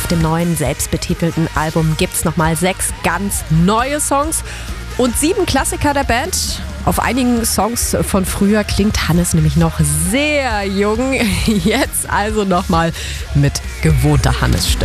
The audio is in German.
Auf dem neuen, selbstbetitelten Album gibt's nochmal 6 ganz neue Songs und 7 Klassiker der Band. Auf einigen Songs von früher klingt Hannes nämlich noch sehr jung. Jetzt also nochmal mit gewohnter Hannes-Stimme.